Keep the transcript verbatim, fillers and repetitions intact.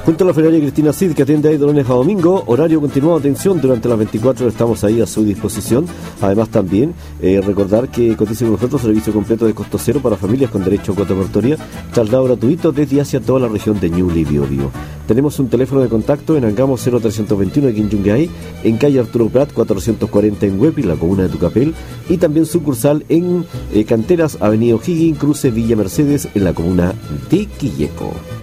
Junto a la Funeraria Cristina Cid, que atiende ahí de lunes a domingo, horario continuado de atención durante las veinticuatro horas, estamos ahí a su disposición. Además también eh, recordar que cotice con nosotros servicio completo de costo cero para familias con derecho a cuota portuaria, traslado gratuito desde y hacia toda la región de Ñuble y Biobío. Tenemos un teléfono de contacto en Angamo cero trescientos veintiuno aquí en Yungay, en calle Arturo Prat cuatrocientos cuarenta en Huepi, la comuna de Tucapel, y también sucursal en eh, Canteras, avenida O'Higgins, cruce Villa Mercedes, en la comuna de Quilleco.